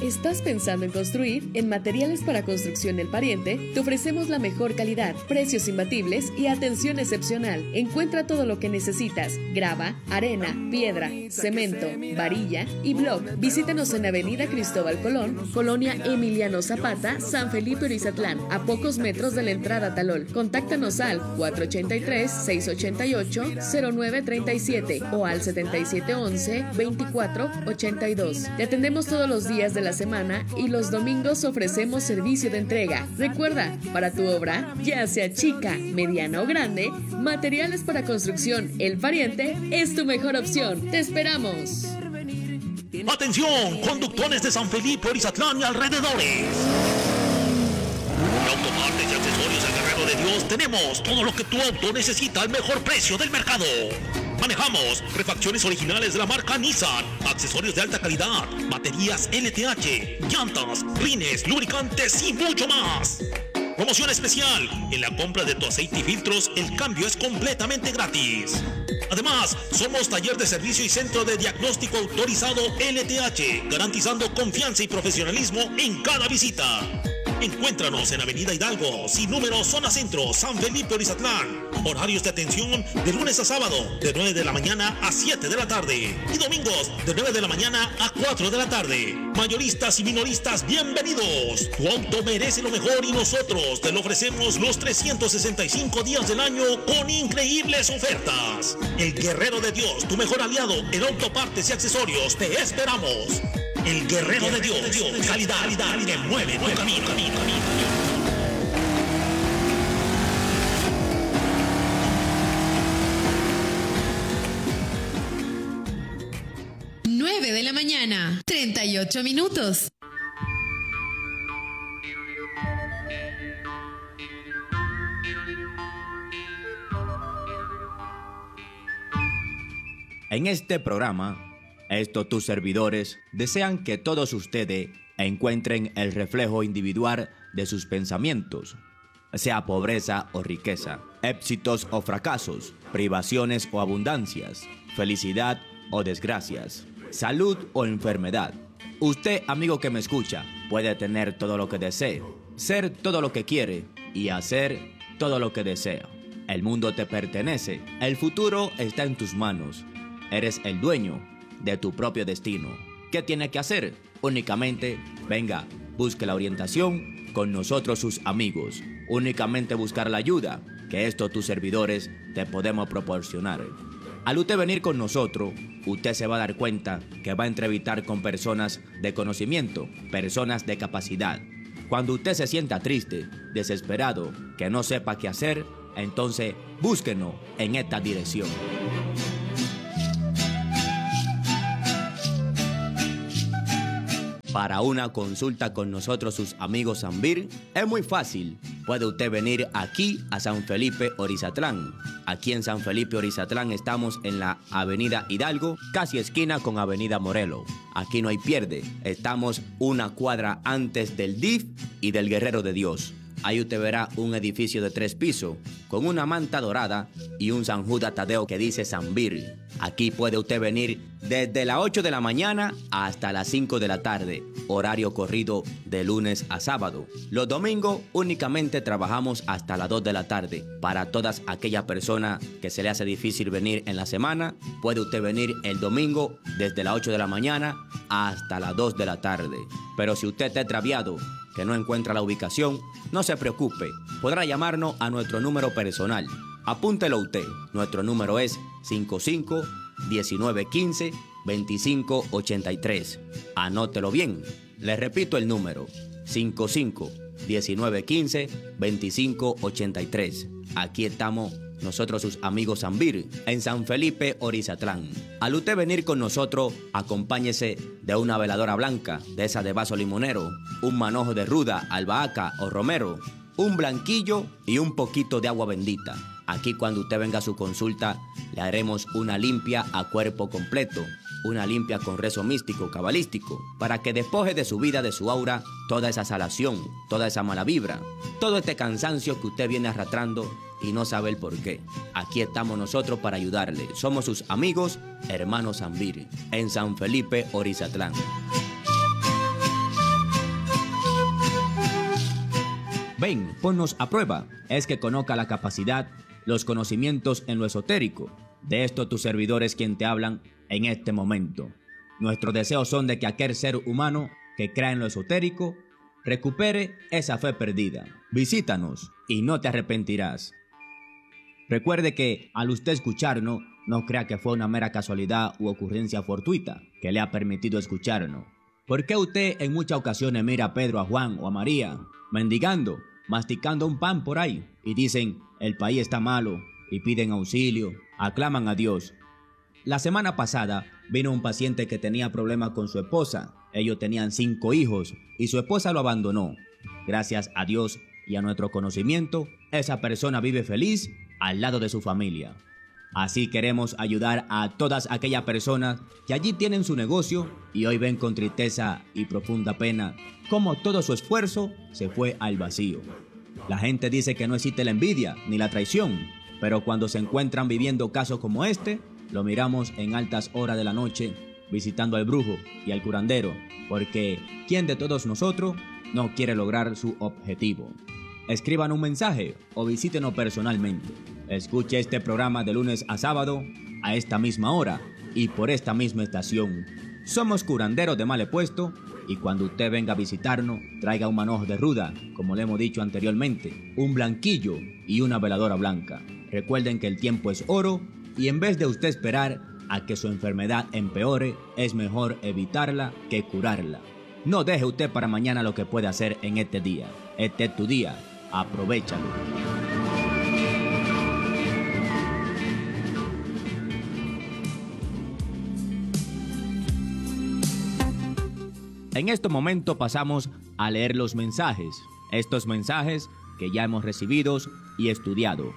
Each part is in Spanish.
¿Estás pensando en construir? En Materiales para Construcción El Pariente te ofrecemos la mejor calidad, precios imbatibles y atención excepcional. Encuentra todo lo que necesitas: grava, arena, piedra, cemento, varilla y block. Visítanos en Avenida Cristóbal Colón, Colonia Emiliano Zapata, San Felipe Orizatlán, a pocos metros de la entrada a Talol. Contáctanos al 483-688-0937 o al 7711-2482. Te atendemos todos los días de la semana y los domingos ofrecemos servicio de entrega. Recuerda, para tu obra, ya sea chica, mediana o grande, Materiales para Construcción El Pariente es tu mejor opción. ¡Te esperamos! ¡Atención! Conductores de San Felipe, Orizatlán y alrededores. En Autopartes y Accesorios El Guerrero de Dios tenemos todo lo que tu auto necesita al mejor precio del mercado. Manejamos refacciones originales de la marca Nissan, accesorios de alta calidad, baterías LTH, llantas, rines, lubricantes y mucho más. Promoción especial: en la compra de tu aceite y filtros, el cambio es completamente gratis. Además, somos taller de servicio y centro de diagnóstico autorizado LTH, garantizando confianza y profesionalismo en cada visita. Encuéntranos en Avenida Hidalgo, sin número, zona centro, San Felipe Orizatlán. Horarios de atención de lunes a sábado, de 9 de la mañana a 7 de la tarde. Y domingos, de 9 de la mañana a 4 de la tarde. Mayoristas y minoristas, bienvenidos. Tu auto merece lo mejor y nosotros te lo ofrecemos los 365 días del año con increíbles ofertas. El Guerrero de Dios, tu mejor aliado en autopartes y accesorios. Te esperamos. El Guerrero de Dios, calidad que mueve tu camino. 9 de la mañana, 38 minutos. En este programa, tus servidores desean que todos ustedes encuentren el reflejo individual de sus pensamientos, sea pobreza o riqueza, éxitos o fracasos, privaciones o abundancias, felicidad o desgracias, salud o enfermedad. Usted, amigo que me escucha, puede tener todo lo que desee, ser todo lo que quiere y hacer todo lo que desea. El mundo te pertenece, el futuro está en tus manos. Eres el dueño de tu propio destino. ¿Qué tiene que hacer? Únicamente, venga, busque la orientación con nosotros, sus amigos. Únicamente buscar la ayuda que tus servidores te podemos proporcionar. Al usted venir con nosotros, usted se va a dar cuenta que va a entrevistar con personas de conocimiento, personas de capacidad. Cuando usted se sienta triste, desesperado, que no sepa qué hacer, entonces búsquenos en esta dirección. Para una consulta con nosotros, sus amigos Sanvir, es muy fácil. Puede usted venir aquí a San Felipe Orizatlán. Aquí en San Felipe Orizatlán estamos en la Avenida Hidalgo, casi esquina con Avenida Morelos. Aquí no hay pierde. Estamos una cuadra antes del DIF y del Guerrero de Dios. Ahí usted verá un edificio de 3 pisos con una manta dorada y un San Judas Tadeo que dice Sanvir. Aquí puede usted venir desde las 8 de la mañana hasta las 5 de la tarde, horario corrido de lunes a sábado. Los domingos únicamente trabajamos hasta las 2 de la tarde. Para todas aquellas personas que se le hace difícil venir en la semana, puede usted venir el domingo desde las 8 de la mañana hasta las 2 de la tarde. Pero si usted está extraviado, que no encuentra la ubicación, no se preocupe, podrá llamarnos a nuestro número personal. Apúntelo usted, nuestro número es 55-1915-2583. Anótelo bien, le repito el número, 55-1915-2583. Aquí estamos nosotros, sus amigos Sanvir, en San Felipe Orizatlán. Al usted venir con nosotros, acompáñese de una veladora blanca, de esa de vaso limonero, un manojo de ruda, albahaca o romero, un blanquillo y un poquito de agua bendita. Aquí cuando usted venga a su consulta, le haremos una limpia a cuerpo completo, una limpia con rezo místico, cabalístico, para que despoje de su vida, de su aura, toda esa salación, toda esa mala vibra, todo este cansancio que usted viene arrastrando y no sabe el por qué. Aquí estamos nosotros para ayudarle. Somos sus amigos, hermanos Sanvir, en San Felipe Orizatlán. Ven, ponnos a prueba. Es que conozca la capacidad, los conocimientos en lo esotérico. De esto tus servidores quien te hablan en este momento. Nuestros deseos son de que aquel ser humano que crea en lo esotérico recupere esa fe perdida. Visítanos y no te arrepentirás. Recuerde que al usted escucharnos, no crea que fue una mera casualidad u ocurrencia fortuita que le ha permitido escucharnos. ¿Por qué usted en muchas ocasiones mira a Pedro, a Juan o a María mendigando, masticando un pan por ahí y dicen el país está malo y piden auxilio, aclaman a Dios? La semana pasada vino un paciente que tenía problemas con su esposa. Ellos tenían 5 hijos y su esposa lo abandonó. Gracias a Dios y a nuestro conocimiento, esa persona vive feliz al lado de su familia. Así queremos ayudar a todas aquellas personas que allí tienen su negocio y hoy ven con tristeza y profunda pena cómo todo su esfuerzo se fue al vacío. La gente dice que no existe la envidia ni la traición, pero cuando se encuentran viviendo casos como este, lo miramos en altas horas de la noche visitando al brujo y al curandero, porque ¿quién de todos nosotros no quiere lograr su objetivo? Escriban un mensaje o visítenos personalmente. Escuche este programa de lunes a sábado a esta misma hora y por esta misma estación. Somos curanderos de Male Puesto y cuando usted venga a visitarnos, traiga un manojo de ruda, como le hemos dicho anteriormente, un blanquillo y una veladora blanca. Recuerden que el tiempo es oro y en vez de usted esperar a que su enfermedad empeore, es mejor evitarla que curarla. No deje usted para mañana lo que puede hacer en este día. Este es tu día. Aprovéchalo. En este momento pasamos a leer los mensajes. Estos mensajes que ya hemos recibido y estudiado.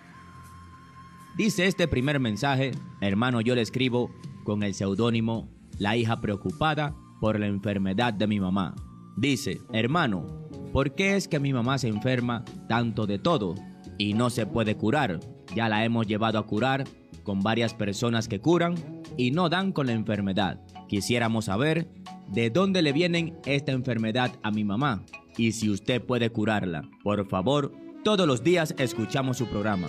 Dice este primer mensaje: hermano, yo le escribo con el seudónimo La hija preocupada por la enfermedad de mi mamá. Dice: hermano, ¿por qué es que mi mamá se enferma tanto de todo y no se puede curar? Ya la hemos llevado a curar con varias personas que curan y no dan con la enfermedad. Quisiéramos saber de dónde le viene esta enfermedad a mi mamá y si usted puede curarla. Por favor, todos los días escuchamos su programa.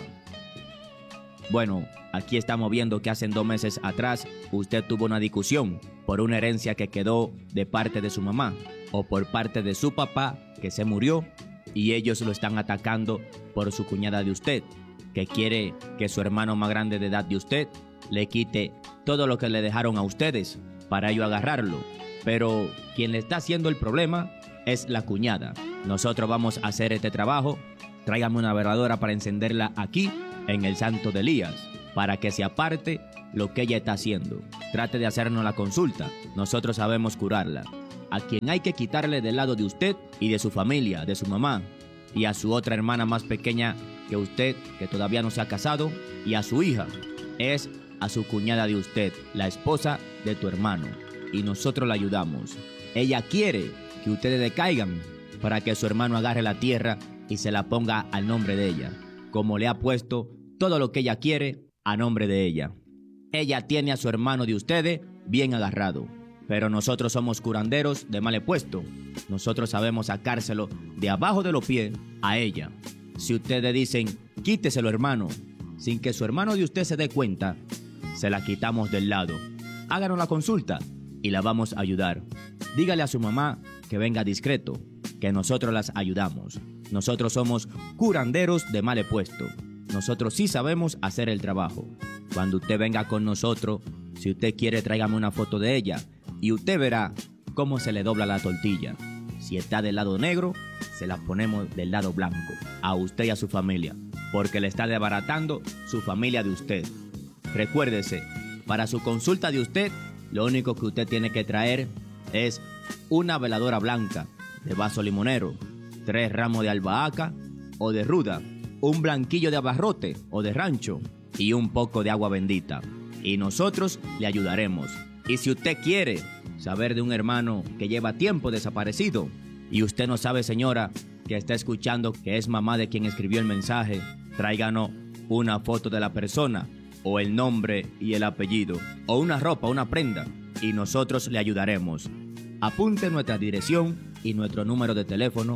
Bueno, aquí estamos viendo que hace 2 meses atrás usted tuvo una discusión por una herencia que quedó de parte de su mamá o por parte de su papá que se murió y ellos lo están atacando por su cuñada de usted, que quiere que su hermano más grande de edad de usted le quite todo lo que le dejaron a ustedes para ello agarrarlo. Pero quien le está haciendo el problema es la cuñada. Nosotros vamos a hacer este trabajo. Tráigame una veladora para encenderla aquí en el Santo de Elías, para que se aparte lo que ella está haciendo. Trate de hacernos la consulta. Nosotros sabemos curarla. A quien hay que quitarle del lado de usted y de su familia, de su mamá, y a su otra hermana más pequeña que usted, que todavía no se ha casado, y a su hija, es a su cuñada de usted, la esposa de tu hermano. Y nosotros la ayudamos. Ella quiere que ustedes decaigan para que su hermano agarre la tierra y se la ponga al nombre de ella, como le ha puesto todo lo que ella quiere a nombre de ella. Ella tiene a su hermano de ustedes bien agarrado, pero nosotros somos curanderos de Male Puesto. Nosotros sabemos sacárselo de abajo de los pies a ella. Si ustedes dicen, quíteselo hermano, sin que su hermano de usted se dé cuenta, se la quitamos del lado. Háganos la consulta y la vamos a ayudar. Dígale a su mamá que venga discreto, que nosotros las ayudamos. Nosotros somos curanderos de Male Puesto. Nosotros sí sabemos hacer el trabajo. Cuando usted venga con nosotros, si usted quiere, tráigame una foto de ella y usted verá cómo se le dobla la tortilla. Si está del lado negro, se la ponemos del lado blanco, a usted y a su familia, porque le está desbaratando su familia de usted. Recuérdese, para su consulta de usted, lo único que usted tiene que traer es una veladora blanca de vaso limonero, 3 ramos de albahaca o de ruda, un blanquillo de abarrote o de rancho y un poco de agua bendita. Y nosotros le ayudaremos. Y si usted quiere saber de un hermano que lleva tiempo desaparecido y usted no sabe, señora, que está escuchando, que es mamá de quien escribió el mensaje, tráiganos una foto de la persona o el nombre y el apellido o una ropa, una prenda y nosotros le ayudaremos. Apunte nuestra dirección y nuestro número de teléfono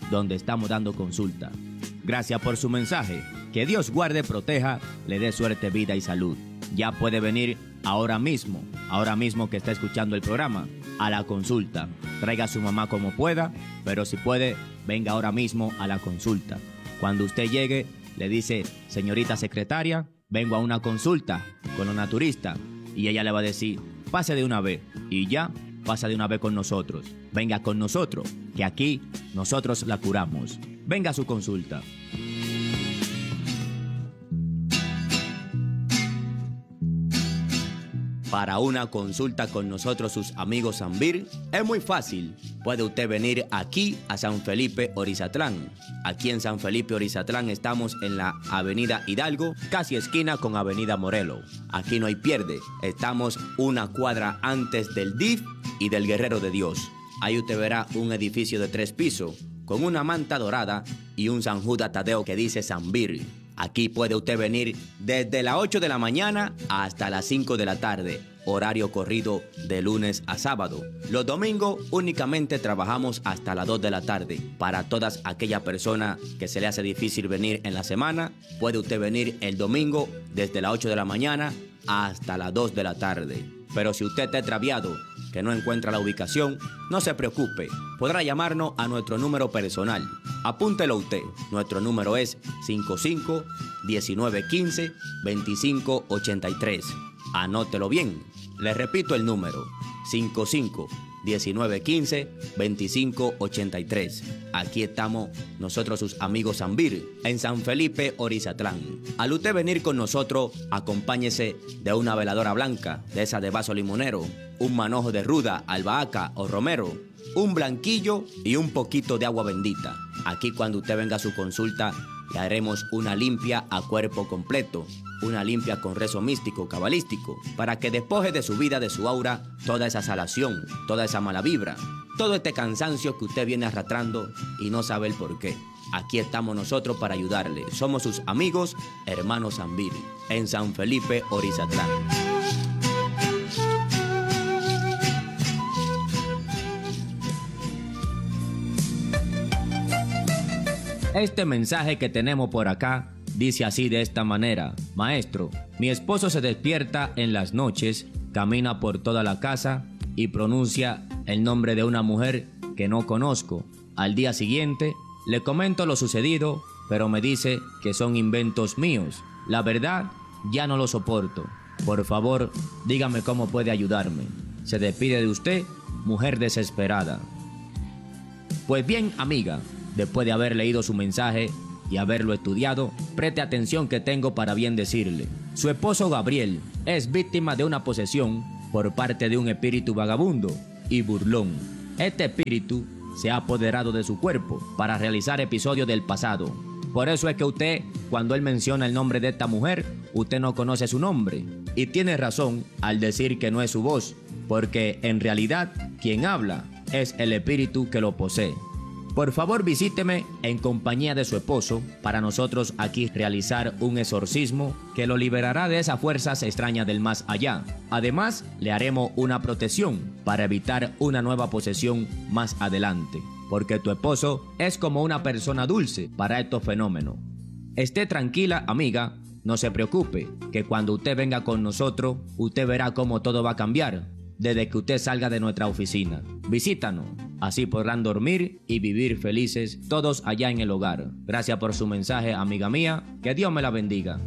donde estamos dando consulta. Gracias por su mensaje. Que Dios guarde, proteja, le dé suerte, vida y salud. Ya puede venir ahora mismo que está escuchando el programa, a la consulta. Traiga a su mamá como pueda, pero si puede, venga ahora mismo a la consulta. Cuando usted llegue, le dice: señorita secretaria, vengo a una consulta con la naturista. Y ella le va a decir: pase de una vez. Y ya, pasa de una vez con nosotros. Venga con nosotros, que aquí nosotros la curamos. Venga a su consulta. Para una consulta con nosotros, sus amigos Sanvir, es muy fácil. Puede usted venir aquí a San Felipe Orizatlán. Aquí en San Felipe Orizatlán estamos en la Avenida Hidalgo, casi esquina con Avenida Morelos. Aquí no hay pierde. Estamos una cuadra antes del DIF y del Guerrero de Dios. Ahí usted verá un edificio de 3 pisos con una manta dorada y un San Judas Tadeo que dice Sanvir. Aquí puede usted venir desde las 8 de la mañana hasta las 5 de la tarde, horario corrido de lunes a sábado. Los domingos únicamente trabajamos hasta las 2 de la tarde. Para todas aquellas personas que se le hace difícil venir en la semana, puede usted venir el domingo desde las 8 de la mañana hasta las 2 de la tarde. Pero si usted está extraviado, que no encuentra la ubicación, no se preocupe, podrá llamarnos a nuestro número personal. Apúntelo usted, nuestro número es 55-1915-2583. Anótelo bien, le repito el número, 55-1915-2583. Aquí estamos nosotros, sus amigos Sanvir, en San Felipe Orizatlán. Al usted venir con nosotros, acompáñese de una veladora blanca, de esa de vaso limonero, un manojo de ruda, albahaca o romero, un blanquillo y un poquito de agua bendita. Aquí cuando usted venga a su consulta, le haremos una limpia a cuerpo completo, una limpia con rezo místico, cabalístico, para que despoje de su vida, de su aura, toda esa salación, toda esa mala vibra, todo este cansancio que usted viene arrastrando y no sabe el por qué. Aquí estamos nosotros para ayudarle. Somos sus amigos, hermanos Sanvir, en San Felipe Orizatlán. Este mensaje que tenemos por acá dice así, de esta manera: maestro, mi esposo se despierta en las noches, camina por toda la casa y pronuncia el nombre de una mujer que no conozco. Al día siguiente le comento lo sucedido, pero me dice que son inventos míos. La verdad, ya no lo soporto. Por favor, dígame cómo puede ayudarme. Se despide de usted, mujer desesperada. Pues bien, amiga, después de haber leído su mensaje y haberlo estudiado, preste atención que tengo para bien decirle. Su esposo Gabriel es víctima de una posesión por parte de un espíritu vagabundo y burlón. Este espíritu se ha apoderado de su cuerpo para realizar episodios del pasado. Por eso es que usted, cuando él menciona el nombre de esta mujer, usted no conoce su nombre. Y tiene razón al decir que no es su voz, porque en realidad quien habla es el espíritu que lo posee. Por favor, visíteme en compañía de su esposo para nosotros aquí realizar un exorcismo que lo liberará de esas fuerzas extrañas del más allá. Además, le haremos una protección para evitar una nueva posesión más adelante, porque tu esposo es como una persona dulce para estos fenómenos. Esté tranquila, amiga, no se preocupe, que cuando usted venga con nosotros, usted verá cómo todo va a cambiar desde que usted salga de nuestra oficina. Visítanos, así podrán dormir y vivir felices todos allá en el hogar. Gracias por su mensaje, amiga mía, que Dios me la bendiga.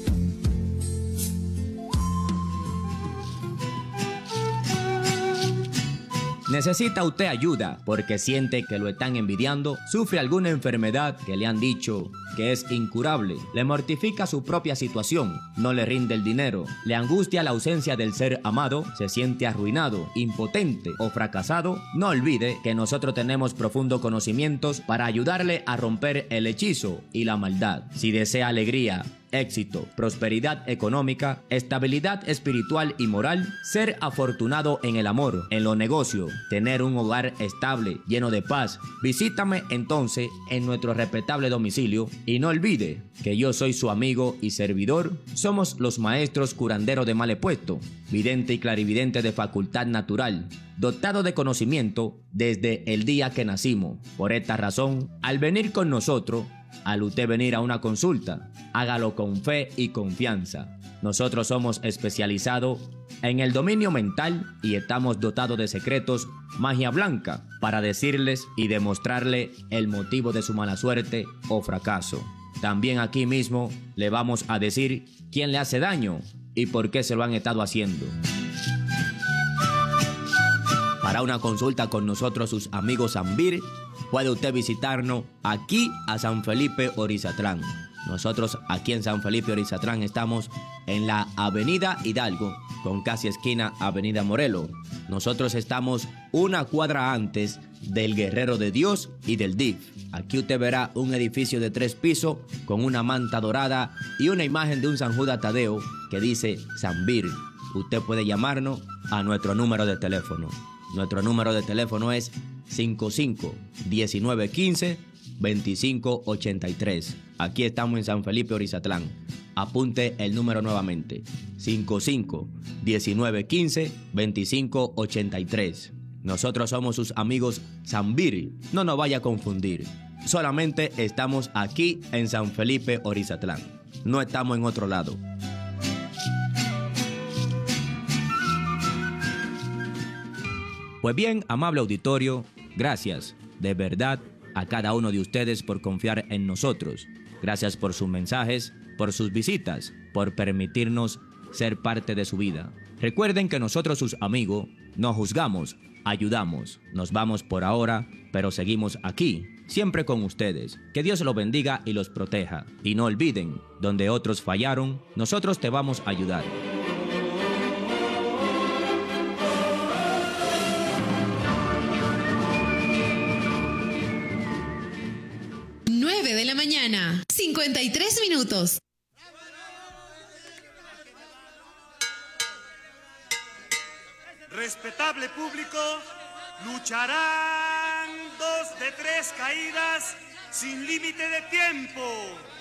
¿Necesita usted ayuda porque siente que lo están envidiando? ¿Sufre alguna enfermedad que le han dicho que es incurable? ¿Le mortifica su propia situación? ¿No le rinde el dinero? ¿Le angustia la ausencia del ser amado? ¿Se siente arruinado, impotente o fracasado? No olvide que nosotros tenemos profundos conocimientos para ayudarle a romper el hechizo y la maldad. Si desea alegría éxito, prosperidad económica, estabilidad espiritual y moral, ser afortunado en el amor, en los negocios, tener un hogar estable, lleno de paz. Visítame entonces en nuestro respetable domicilio y no olvide que yo soy su amigo y servidor. Somos los maestros curanderos de Malepuesto, vidente y clarividente de facultad natural, dotado de conocimiento desde el día que nacimos. Por esta razón, al venir con nosotros, al usted venir a una consulta, hágalo con fe y confianza. Nosotros somos especializados en el dominio mental y estamos dotados de secretos, magia blanca, para decirles y demostrarle el motivo de su mala suerte o fracaso. También aquí mismo le vamos a decir quién le hace daño y por qué se lo han estado haciendo. Para una consulta con nosotros, sus amigos Zambir, puede usted visitarnos aquí a San Felipe Orizatlán. Nosotros aquí en San Felipe Orizatlán estamos en la Avenida Hidalgo, con casi esquina Avenida Morelos. Nosotros estamos una cuadra antes del Guerrero de Dios y del DIF. Aquí usted verá un edificio de 3 pisos con una manta dorada y una imagen de un San Judas Tadeo que dice Zambir. Usted puede llamarnos a nuestro número de teléfono. Nuestro número de teléfono es 55-1915-2583. Aquí estamos en San Felipe Orizatlán. Apunte el número nuevamente: 55-1915-2583. Nosotros somos sus amigos Zambir. No nos vaya a confundir. Solamente estamos aquí en San Felipe Orizatlán. No estamos en otro lado. Pues bien, amable auditorio, gracias de verdad a cada uno de ustedes por confiar en nosotros. Gracias por sus mensajes, por sus visitas, por permitirnos ser parte de su vida. Recuerden que nosotros, sus amigos, no juzgamos, ayudamos. Nos vamos por ahora, pero seguimos aquí, siempre con ustedes. Que Dios los bendiga y los proteja. Y no olviden, donde otros fallaron, nosotros te vamos a ayudar. 9 de la mañana, 53 minutos. Respetable público, lucharán 2 de 3 caídas sin límite de tiempo.